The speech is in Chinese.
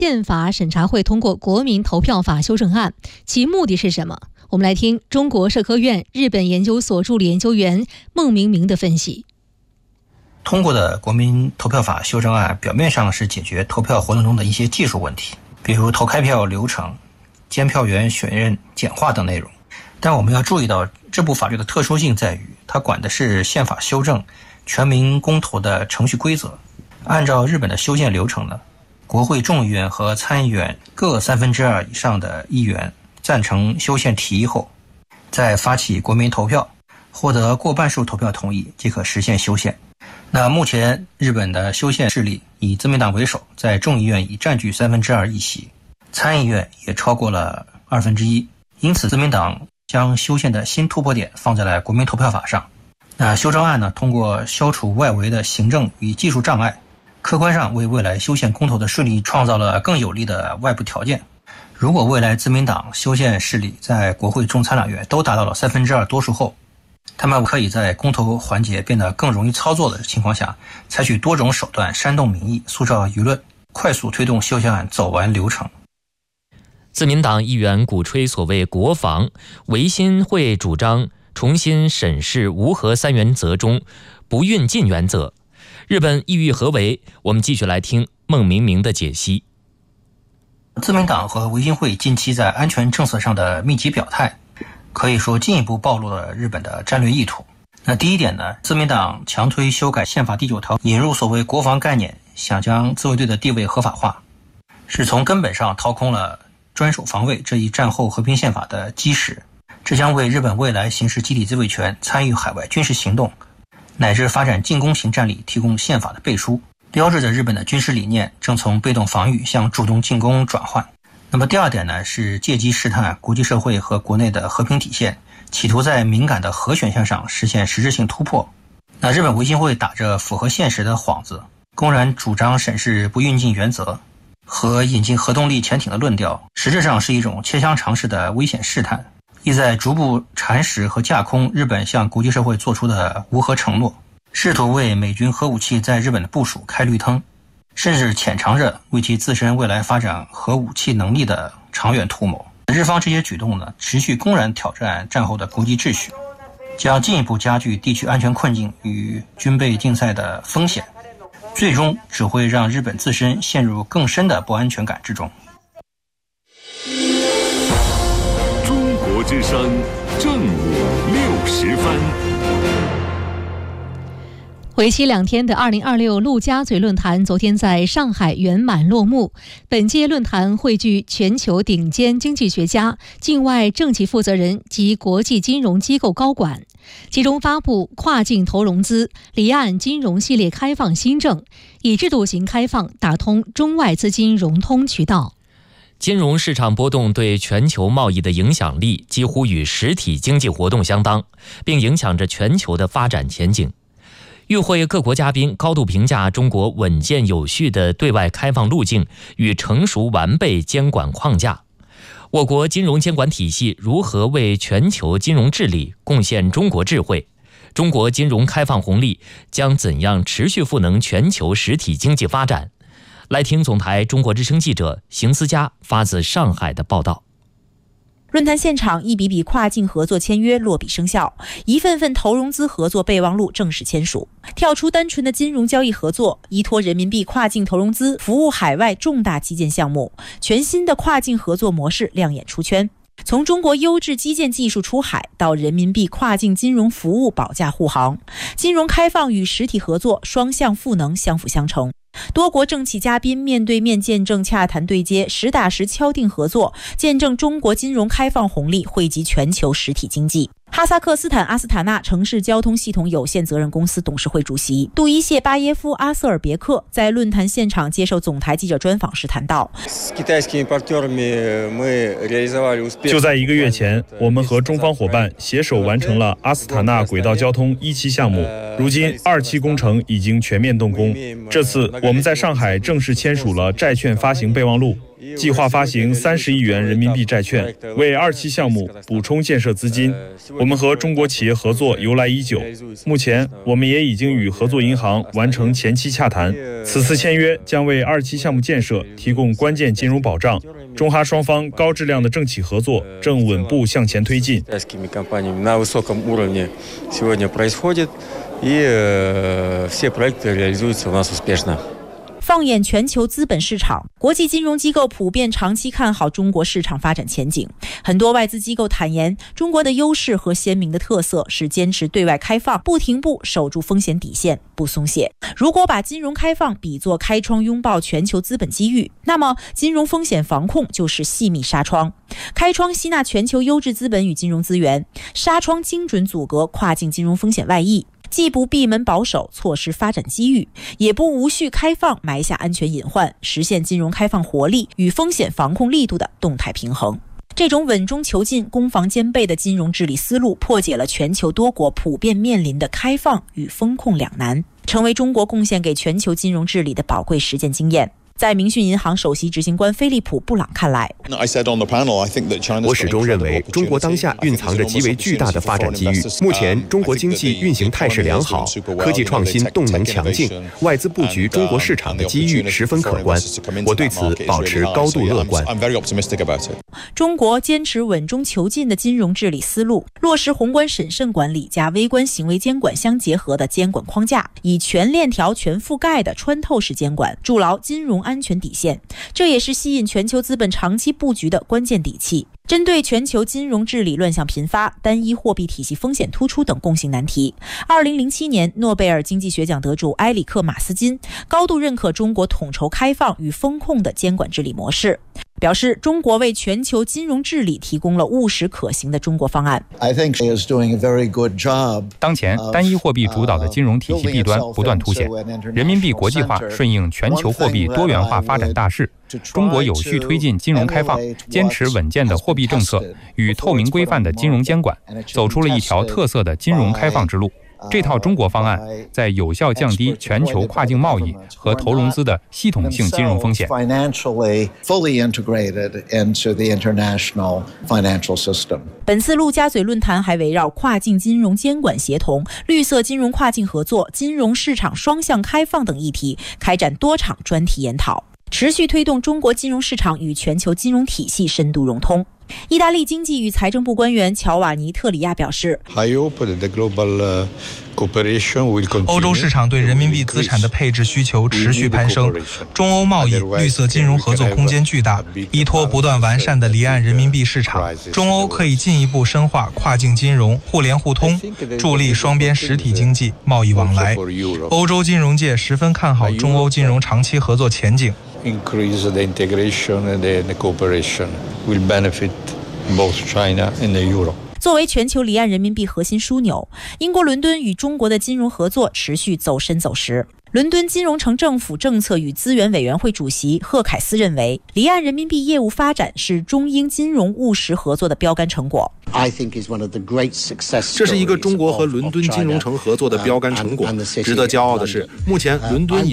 宪法审查会通过国民投票法修正案，其目的是什么？我们来听中国社科院日本研究所助理研究员孟明明的分析。 通过的国民投票法修正案表面上是解决投票活动中的一些技术问题，比如投开票流程、监票员选任简化等内容。但我们要注意到，这部法律的特殊性在于，它管的是宪法修正、全民公投的程序规则。按照日本的修宪流程呢，国会众议院和参议院各2/3以上的议员赞成修宪提议后，再发起国民投票，获得过半数投票同意，即可实现修宪。那目前日本的修宪势力以自民党为首，在众议院已占据2/3议席，参议院也超过了1/2，因此自民党将修宪的新突破点放在了国民投票法上。那修正案呢，通过消除外围的行政与技术障碍，客观上为未来修宪公投的顺利创造了更有利的外部条件。如果未来自民党修宪势力在国会众参两院都达到了2/3多数后，他们可以在公投环节变得更容易操作的情况下，采取多种手段煽动民意、塑造舆论，快速推动修宪案走完流程。 自民党议员鼓吹所谓国防，维新会主张重新审视无核3原则中不运进原则。日本意欲何为？我们继续来听孟明明的解析。 自民党和维新会近期在安全政策上的密集表态，可以说进一步暴露了日本的战略意图。那第一点呢，自民党强推修改宪法第9条，引入所谓国防概念，想将自卫队的地位合法化，是从根本上掏空了专守防卫这一战后和平宪法的基石。这将为日本未来行使集体自卫权、参与海外军事行动乃至发展进攻型战力提供宪法的背书，标志着日本的军事理念正从被动防御向主动进攻转换。那么第二点呢，是借机试探国际社会和国内的和平体现，企图在敏感的核选项上实现实质性突破。那日本维新会打着符合现实的幌子，公然主张审视不运进原则和引进核动力潜艇的论调，实质上是一种切香肠式的危险试探，意在逐步蚕食和架空日本向国际社会做出的无核承诺，试图为美军核武器在日本的部署开绿灯，甚至潜藏着为其自身未来发展核武器能力的长远图谋。日方这些举动呢，持续公然挑战战后的国际秩序，将进一步加剧地区安全困境与军备竞赛的风险，最终只会让日本自身陷入更深的不安全感之中。 中国之声正午60分。 为期2天的2026陆家嘴论坛昨天在上海圆满落幕。本届论坛汇聚全球顶尖经济学家、境外政企负责人及国际金融机构高管，其中发布跨境投融资、离岸金融系列开放新政，以制度型开放打通中外资金融通渠道。 金融市场波动对全球贸易的影响力几乎与实体经济活动相当，并影响着全球的发展前景。与会各国嘉宾高度评价中国稳健有序的对外开放路径与成熟完备监管框架。我国金融监管体系如何为全球金融治理贡献中国智慧？中国金融开放红利将怎样持续赋能全球实体经济发展？来听总台中国之声记者邢思佳发自上海的报道。 论坛现场，一笔笔跨境合作签约落笔生效，一份份投融资合作备忘录正式签署。跳出单纯的金融交易合作，依托人民币跨境投融资服务海外重大基建项目，全新的跨境合作模式亮眼出圈。从中国优质基建技术出海到人民币跨境金融服务保驾护航，金融开放与实体合作双向赋能，相辅相成。多国政企嘉宾面对面见证洽谈对接，实打实敲定合作，见证中国金融开放红利惠及全球实体经济。哈萨克斯坦阿斯塔纳城市交通系统有限责任公司董事会主席杜伊谢巴耶夫阿瑟尔别克在论坛现场接受总台记者专访时谈到， 就在1个月前，我们和中方伙伴携手完成了阿斯塔纳轨道交通1期项目，如今2期工程已经全面动工。这次我们在上海正式签署了债券发行备忘录， 计划发行30亿元人民币债券，为2期项目补充建设资金。我们和中国企业合作由来已久，目前我们也已经与合作银行完成前期洽谈。此次签约将为2期项目建设提供关键金融保障。中哈双方高质量的政企合作正稳步向前推进。 放眼全球资本市场，国际金融机构普遍长期看好中国市场发展前景。很多外资机构坦言，中国的优势和鲜明的特色是坚持对外开放，不停步守住风险底线，不松懈。如果把金融开放比作开窗拥抱全球资本机遇，那么金融风险防控就是细密纱窗。开窗吸纳全球优质资本与金融资源，纱窗精准阻隔跨境金融风险外溢。既不闭门保守错失发展机遇，也不无序开放埋下安全隐患，实现金融开放活力与风险防控力度的动态平衡。这种稳中求进、攻防兼备的金融治理思路，破解了全球多国普遍面临的开放与风控两难，成为中国贡献给全球金融治理的宝贵实践经验。在明讯银行首席执行官菲利普·布朗看来， 我始终认为中国当下蕴藏着极为巨大的发展机遇。目前中国经济运行态势良好，科技创新动能强劲，外资布局中国市场的机遇十分可观。我对此保持高度乐观。 中国坚持稳中求进的金融治理思路，落实宏观审慎管理加微观行为监管相结合的监管框架，以全链条全覆盖的穿透式监管筑牢金融安全底线，这也是吸引全球资本长期布局的关键底气。针对全球金融治理乱象频发、单一货币体系风险突出等共性难题，2007年诺贝尔经济学奖得主埃里克·马斯金高度认可中国统筹开放与风控的监管治理模式，表示中国为全球金融治理提供了务实可行的中国方案。 当前单一货币主导的金融体系弊端不断凸显，人民币国际化顺应全球货币多元化发展大势，中国有序推进金融开放，坚持稳健的货币政策与透明规范的金融监管，走出了一条特色的金融开放之路。这套中国方案在有效降低全球跨境贸易和投融资的系统性金融风险。 本次陆家嘴论坛还围绕跨境金融监管协同、绿色金融跨境合作、金融市场双向开放等议题开展多场专题研讨，持续推动中国金融市场与全球金融体系深度融通。意大利经济与财政部官员乔瓦尼·特里亚表示， 欧洲市场对人民币资产的配置需求持续攀升，中欧贸易、绿色金融合作空间巨大。依托不断完善的离岸人民币市场，中欧可以进一步深化跨境金融互联互通，助力双边实体经济贸易往来。欧洲金融界十分看好中欧金融长期合作前景。 Increase the integration and the cooperation will benefit both China and the Euro. 作为全球离岸人民币核心枢纽，英国伦敦与中国的金融合作持续走深走实。伦敦金融城政府政策与资源委员会主席赫凯斯认为，离岸人民币业务发展是中英金融务实合作的标杆成果。 这是一个中国和伦敦金融城合作的标杆成果。值得骄傲的是，目前伦敦